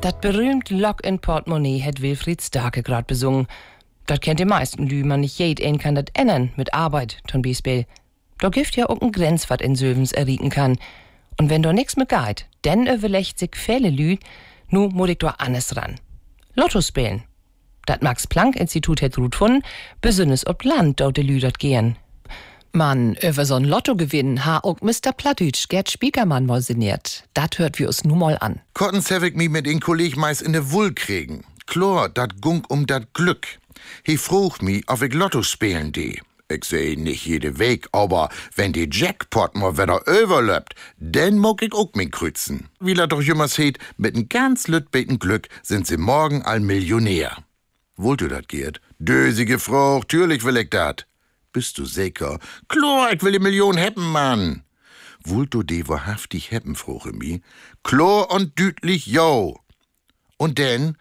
Das berühmte Lock in Portemonnaie hat Wilfried Starke grad besungen. Das kennt die meisten Lü, man nicht jeden kann das ändern mit Arbeit, ton Beispiel. Da gibt ja auch ein Grenz, wat in Sövens errieken kann. Und wenn da nix mehr geht, dann überlegt sich viele Lü, nu muss ich da anders ran. Lotto spielen. Das Max-Planck-Institut hat gut gefunden, besonders ob Land dort die Lü dat gehen. Man, über so'n Lottogewinn ha auch Mr. Plattütsch, Gerd Spiekermann mal sinniert. Dat hört wir uns nu mal an. Kottens hab ich mich mit den Kollegen meist in de Wull kriegen. Klar, dat gung dat Glück. He frucht mi, ob ich Lotto spielen die. Ich seh nicht jede Weg, aber wenn die Jackpot mal wieder überlöpt, dann mag ich auch mich kreuzen. Wie la doch immer seht, mit n ganz lütbeten Glück sind sie morgen all Millionär. Wollt du dat, Gerd? Dösige Frucht, natürlich will ich dat. Bist du sicher? Klar, ich will die Million heppen, Mann. Wollt du die wahrhaftig heppen, froche mi? Klar und dütlich, jo. Und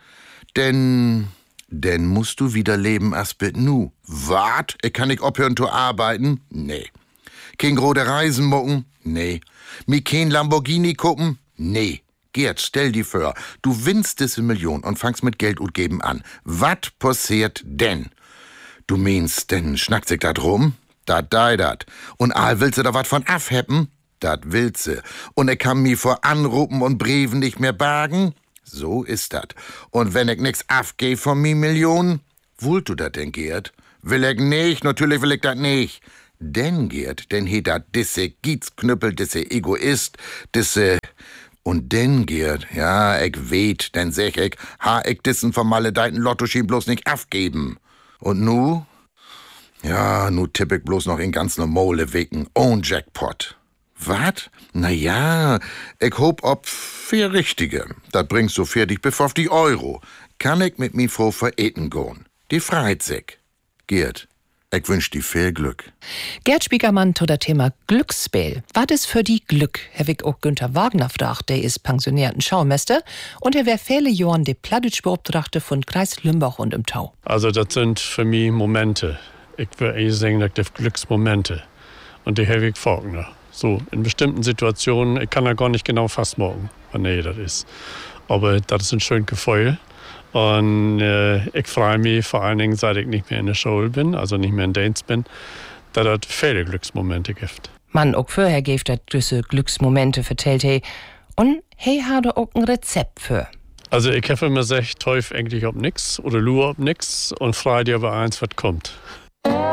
denn musst du wieder leben, Aspet nu. Wat? Ich kann nicht aufhören zu arbeiten? Nee. Kein große Reisen mucken? Nee. Mi kein Lamborghini gucken? Nee. Gerd, stell dir vor, du winnst diese Million und fangst mit Geld utgeben an. Wat passiert denn? Du meinst, denn schnackt sich dat rum? Dat dat. Und willst du da wat von afheppen? Dat willst sie. Und ich kann mi vor Anrufen und Briefen nicht mehr bergen? So ist dat. Und wenn ich nix afgeh von mi Millionen? Wollt du dat denn, Gerd? Will ich nicht, natürlich will ich dat nicht. Denn, Gerd, denn he dat disse Giezknüppel, disse Egoist, disse... Und denn, Gerd, ja, ich weet, denn sech ich, ha ich dissen vermaledeiten Lottoschien bloß nicht afgeben. Und nu? Ja, nu tipp ich bloß noch in ganz normale Wegen ohne Jackpot. Wat? Na ja, ich hob ob für Richtige. Dat bringst du fertig bis auf die Euro. Kann ich mit mi Frau vereten gehen. Die freit sich. Gerd, ich wünsch dir viel Glück. Gerd Spiekermann zu der Thema Glücksspiel. Was ist für die Glück? Herr Wick auch Günther Wagner fragt, der ist pensionierten Schaumeister und er wär viele Jahren die Plattdeutsch-Beauftragte von Kreis Lümbach und im Tau. Also das sind für mich Momente. Ich würde eher sagen, das sind Glücksmomente. Und die habe ich folgende. So, in bestimmten Situationen, ich kann ja gar nicht genau festmachen, was nee, das ist. Aber das ist ein schönes Gefühl. Und ich freue mich vor allen Dingen, seit ich nicht mehr in der Schule bin, also nicht mehr in Dienst bin, dass es viele Glücksmomente gibt. Man, auch vorher gibt es diese Glücksmomente, vertellt he. Und he hat auch ein Rezept für. Also ich habe immer gesagt, teuf eigentlich ob nix oder lur ob nix und freu dir aber eins, was kommt.